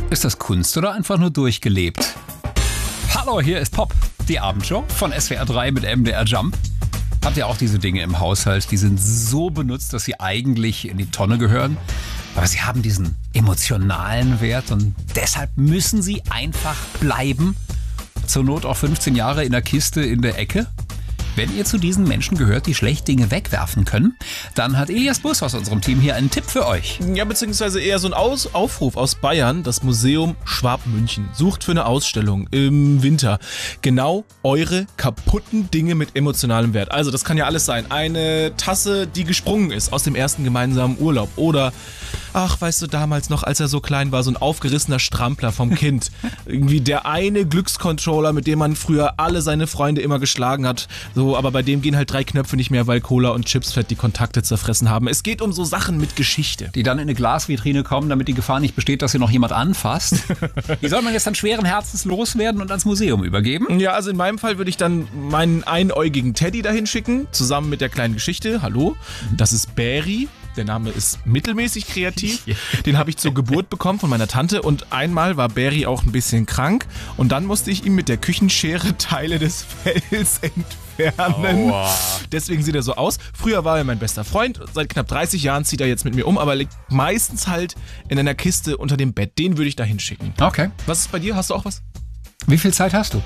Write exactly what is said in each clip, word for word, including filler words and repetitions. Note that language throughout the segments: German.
Ist das Kunst oder einfach nur durchgelebt? Hallo, hier ist Pop, die Abendshow von S W R drei mit M D R Jump. Habt ihr auch diese Dinge im Haushalt, die sind so benutzt, dass sie eigentlich in die Tonne gehören? Aber sie haben diesen emotionalen Wert und deshalb müssen sie einfach bleiben. Zur Not auch fünfzehn Jahre in der Kiste in der Ecke. Wenn ihr zu diesen Menschen gehört, die schlecht Dinge wegwerfen können, dann hat Elias Bus aus unserem Team hier einen Tipp für euch. Ja, beziehungsweise eher so ein Aus- Aufruf aus Bayern. Das Museum Schwabmünchen sucht für eine Ausstellung im Winter genau eure kaputten Dinge mit emotionalem Wert. Also das kann ja alles sein. Eine Tasse, die gesprungen ist aus dem ersten gemeinsamen Urlaub. Oder, ach, weißt du, damals noch, als er so klein war, so ein aufgerissener Strampler vom Kind. Irgendwie der eine Glückscontroller, mit dem man früher alle seine Freunde immer geschlagen hat. So, aber bei dem gehen halt drei Knöpfe nicht mehr, weil Cola und Chipsfett die Kontakte zerfressen haben. Es geht um so Sachen mit Geschichte. Die dann in eine Glasvitrine kommen, damit die Gefahr nicht besteht, dass sie noch jemand anfasst. Die soll man jetzt dann schweren Herzens loswerden und ans Museum übergeben? Ja, also in meinem Fall würde ich dann meinen einäugigen Teddy dahin schicken, zusammen mit der kleinen Geschichte. Hallo, das ist Barry. Der Name ist mittelmäßig kreativ. Den habe ich zur Geburt bekommen von meiner Tante und einmal war Barry auch ein bisschen krank und dann musste ich ihm mit der Küchenschere Teile des Fells entfernen. Aua. Deswegen sieht er so aus. Früher war er mein bester Freund. Seit knapp dreißig Jahren zieht er jetzt mit mir um, aber liegt meistens halt in einer Kiste unter dem Bett. Den würde ich da hinschicken. Okay. Was ist bei dir? Hast du auch was? Wie viel Zeit hast du?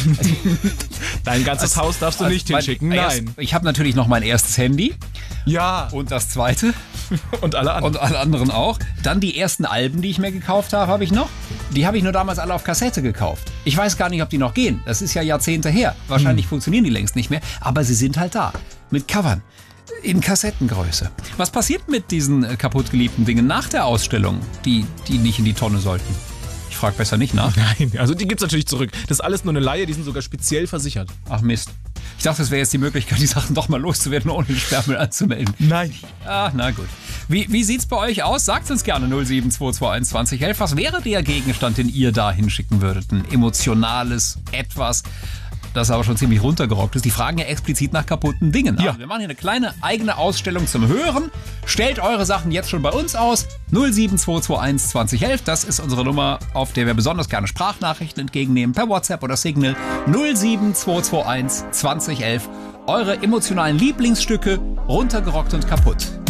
Dein ganzes also, Haus darfst du nicht also hinschicken, nein. Erst, ich habe natürlich noch mein erstes Handy. Ja. Und das zweite. Und alle anderen. Und alle anderen auch. Dann die ersten Alben, die ich mir gekauft habe, habe ich noch. Die habe ich nur damals alle auf Kassette gekauft. Ich weiß gar nicht, ob die noch gehen. Das ist ja Jahrzehnte her. Wahrscheinlich hm. funktionieren die längst nicht mehr. Aber sie sind halt da. Mit Covern. In Kassettengröße. Was passiert mit diesen äh, kaputt geliebten Dingen nach der Ausstellung, die, die nicht in die Tonne sollten? Ich frage besser nicht nach. Nein, also die gibt's natürlich zurück. Das ist alles nur eine Leihe, die sind sogar speziell versichert. Ach Mist. Ich dachte, das wäre jetzt die Möglichkeit, die Sachen doch mal loszuwerden, ohne den Sperrmüll anzumelden. Nein. Ach, na gut. Wie, wie sieht's bei euch aus? Sagt uns gerne null sieben zwei zwei eins zwanzig elf. Was wäre der Gegenstand, den ihr da hinschicken würdet? Ein emotionales Etwas, das aber schon ziemlich runtergerockt ist. Die fragen ja explizit nach kaputten Dingen. Ja. Also wir machen hier eine kleine eigene Ausstellung zum Hören. Stellt eure Sachen jetzt schon bei uns aus. null sieben zwei zwei eins zwanzig elf. Das ist unsere Nummer, auf der wir besonders gerne Sprachnachrichten entgegennehmen. Per WhatsApp oder Signal. null sieben zwei zwei eins zwanzig elf. Eure emotionalen Lieblingsstücke, runtergerockt und kaputt.